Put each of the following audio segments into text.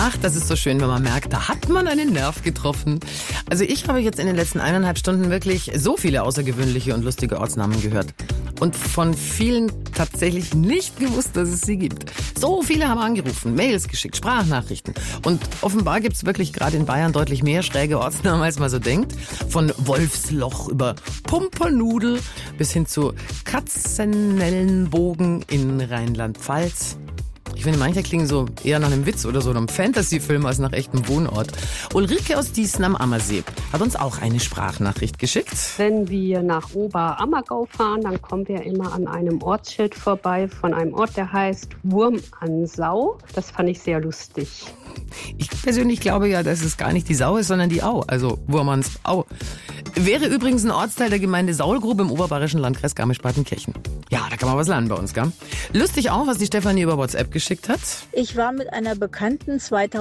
Ach, das ist so schön, wenn man merkt, da hat man einen Nerv getroffen. Also ich habe jetzt in den letzten 1,5 Stunden wirklich so viele außergewöhnliche und lustige Ortsnamen gehört. Und von vielen tatsächlich nicht gewusst, dass es sie gibt. So viele haben angerufen, Mails geschickt, Sprachnachrichten. Und offenbar gibt es wirklich gerade in Bayern deutlich mehr schräge Ortsnamen, als man so denkt. Von Wolfsloch über Pumpernudel bis hin zu Katzenellenbogen in Rheinland-Pfalz. Ich finde, manche klingen so eher nach einem Witz oder so einem Fantasy-Film als nach echtem Wohnort. Ulrike aus Diesen am Ammersee hat uns auch eine Sprachnachricht geschickt. Wenn wir nach Oberammergau fahren, dann kommen wir immer an einem Ortsschild vorbei von einem Ort, der heißt Wurmansau. Das fand ich sehr lustig. Ich persönlich glaube ja, dass es gar nicht die Sau ist, sondern die Au, also Wurmansau. Wäre übrigens ein Ortsteil der Gemeinde Saulgrube im oberbayerischen Landkreis Garmisch-Partenkirchen. Ja, da kann man was lernen bei uns, gell? Lustig auch, was die Stefanie über WhatsApp geschickt hat. Ich war mit einer Bekannten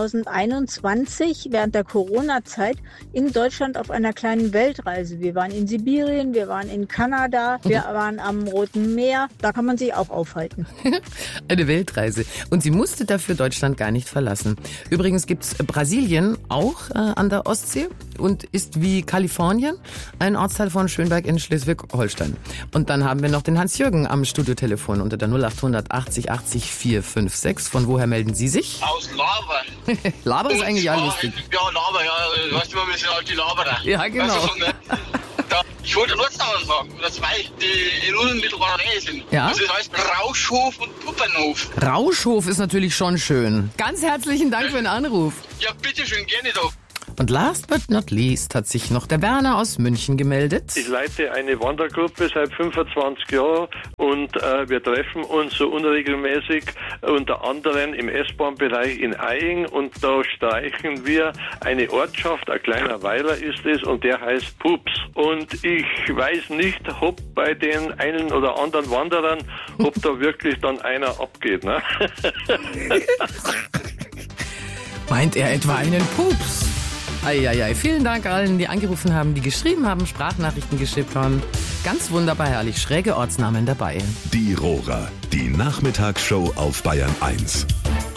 2021 während der Corona-Zeit in Deutschland auf einer kleinen Weltreise. Wir waren in Sibirien, wir waren in Kanada, wir waren am Roten Meer. Da kann man sich auch aufhalten. Eine Weltreise. Und sie musste dafür Deutschland gar nicht verlassen. Übrigens gibt's Brasilien auch an der Ostsee und ist wie Kalifornien ein Ortsteil von Schönberg in Schleswig-Holstein. Und dann haben wir noch den Hans-Jürgen am Studiotelefon unter der 0800 80 80 456. Von woher melden Sie sich? Aus Laber. Laber ist eigentlich auch lustig. Ja, Laber, ja. Weißt du, wir sind halt die Laberer. Ja, genau. Weißt du, so, ne? Ich wollte Ortsnamen sagen, oder zwei, die in unmittelbarer Nähe sind. Ja? Also das heißt Rauschhof und Puppernhof. Rauschhof ist natürlich schon schön. Ganz herzlichen Dank für den Anruf. Ja, bitteschön, gerne doch. Und last but not least hat sich noch der Werner aus München gemeldet. Ich leite eine Wandergruppe seit 25 Jahren und wir treffen uns so unregelmäßig unter anderem im S-Bahn-Bereich in Eying und da streichen wir eine Ortschaft, ein kleiner Weiler ist es und der heißt Pups. Und ich weiß nicht, ob bei den einen oder anderen Wanderern, ob da wirklich dann einer abgeht. Ne? Meint er etwa einen Pups? Eieiei, vielen Dank allen, die angerufen haben, die geschrieben haben, Sprachnachrichten geschickt haben. Ganz wunderbar herrlich, schräge Ortsnamen dabei. Die Rohrer, die Nachmittagsshow auf Bayern 1.